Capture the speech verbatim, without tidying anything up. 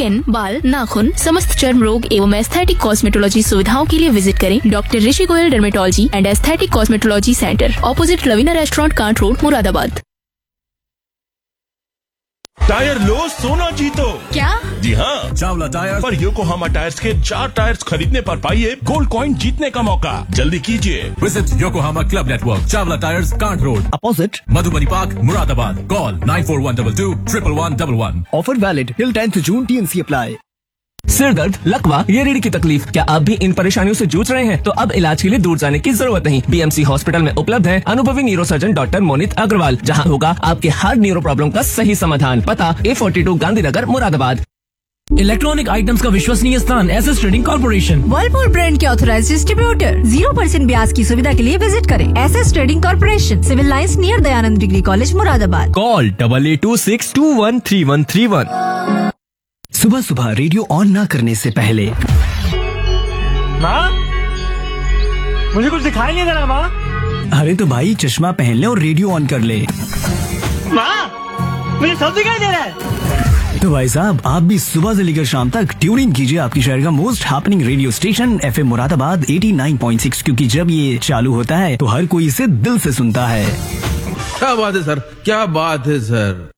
Skin, बाल, नाखून, समस्त चर्म रोग एवं एस्थेटिक कॉस्मेटोलॉजी सुविधाओं के लिए विजिट करें doctor Rishi Goyal dermatology and aesthetic cosmetology centre, opposite Lavina restaurant, can't road, Moradabad. Tyre लो सोना जीतो। क्या? जी हाँ, चावला टायर पर योकोहामा टायर्स के चार टायर्स खरीदने पर पाइए गोल्ड कॉइन जीतने का मौका। जल्दी कीजिए। Visit Yokohama club network, Chawla tyres, can't road, opposite Madhubani park, Moradabad. Call nine four one two to triple one double one. Offer valid till tenth June, T N C apply. सिर दर्द, लकवा या रीढ़ की तकलीफ, क्या आप भी इन परेशानियों से जूझ रहे हैं? तो अब इलाज के लिए दूर जाने की जरूरत नहीं। बीएमसी हॉस्पिटल में उपलब्ध है अनुभवी न्यूरोसर्जन डॉक्टर मोनित अग्रवाल, जहां होगा आपके हर न्यूरो प्रॉब्लम का सही समाधान। पता ए forty two Gandhinagar, Moradabad. Electronic items का विश्वसनीय स्थान SS trading corporation, Whirlpool brand के ऑथराइज्ड डिस्ट्रीब्यूटर। जीरो परसेंट ब्याज की सुविधा के लिए विजिट करें SS trading corporation, civil lines near Dayanand degree college, Moradabad. Call double eight to six to one three one three one. सुबह सुबह रेडियो ऑन ना करने से पहले माँ, मुझे कुछ दिखाई नहीं दे रहा माँ। अरे तो भाई चश्मा पहन ले और रेडियो ऑन कर ले। माँ, मुझे सब दिखाई दे रहा है। तो भाई साहब, आप भी सुबह से लेकर शाम तक ट्यून इन कीजिए आपकी शहर का most happening radio station FM Moradabad eighty nine point six, क्योंकि जब ये चालू होता है तो हर कोई इसे दिल से सुनता है। क्या बात है सर, क्या बात है सर।